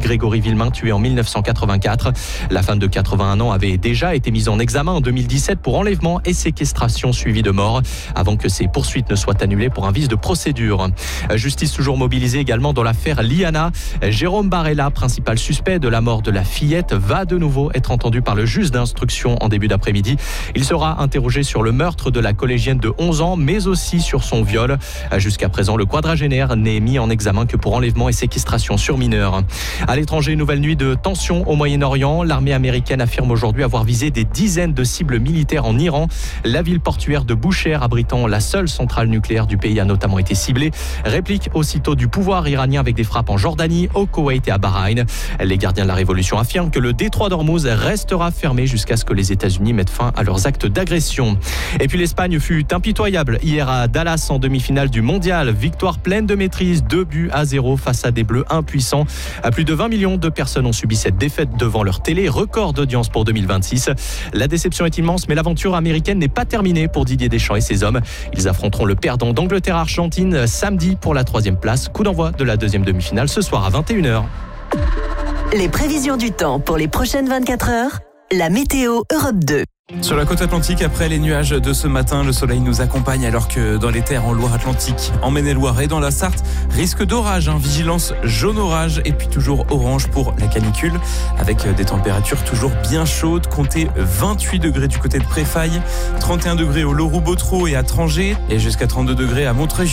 Grégory Villemain, tué en 1984. La femme de 81 ans avait déjà été mise en examen en 2017 pour enlèvement et séquestration suivie de mort, avant que ses poursuites ne soient annulées pour un vice de procédure. Justice toujours mobilisée également dans l'affaire Liana. Jérôme Barella, principal suspect de la mort de la fillette, va de nouveau être entendu par le juge d'instruction en début d'après-midi. Il sera interrogé sur le meurtre de la collégienne de 11 ans, mais aussi sur son viol. Jusqu'à présent, le quadragénaire n'est mis en examen que pour enlèvement et séquestration sur mineur. À l'étranger, nouvelle nuit de tension au Moyen-Orient. L'armée américaine affirme aujourd'hui avoir visé des dizaines de cibles militaires en Iran. La ville portuaire de Boucher, abritant la seule centrale nucléaire du pays, a notamment été ciblée. Réplique aussitôt du pouvoir iranien avec des frappes en Jordanie, au Koweït et à Bahreïn. Les gardiens de la révolution affirment que le détroit d'Ormuz restera fermé jusqu'à ce que les États-Unis mettent fin à leurs actes d'agression. Et puis l'Espagne fut impitoyable hier à Dallas en demi-finale du mondial. Victoire pleine de maîtrise, 2-0 face à des Bleus impuissants. Plus de 20 millions de personnes ont subi cette défaite devant leur télé, record d'audience pour 2026. La déception est immense, mais l'aventure américaine n'est pas terminée pour Didier Deschamps et ses hommes. Ils affronteront le perdant d'Angleterre-Argentine samedi pour la 3e place. Coup d'envoi de la 2e demi-finale ce soir à 21h. Les prévisions du temps pour les prochaines 24 heures, la météo Europe 2. Sur la côte atlantique, après les nuages de ce matin, le soleil nous accompagne alors que dans les terres en Loire-Atlantique, en Maine-et-Loire et dans la Sarthe, risque d'orage, vigilance jaune orage et puis toujours orange pour la canicule avec des températures toujours bien chaudes. Comptez 28 degrés du côté de Préfaille, 31 degrés au Loroux-Bottereau et à Trangé et jusqu'à 32 degrés à Montreuil.